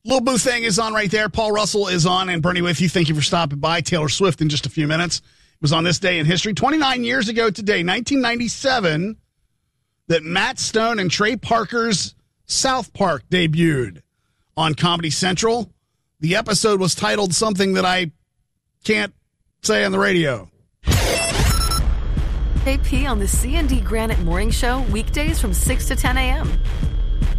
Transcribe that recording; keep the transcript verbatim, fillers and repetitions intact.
Lil Boo thing is on right there. Paul Russell is on, and Bernie with you. Thank you for stopping by. Taylor Swift in just a few minutes. It was on this day in history. twenty-nine years ago today, nineteen ninety-seven, that Matt Stone and Trey Parker's South Park debuted on Comedy Central. The episode was titled something that I can't say on the radio. K P on the C and D Granite Morning Show, weekdays from six to ten a.m.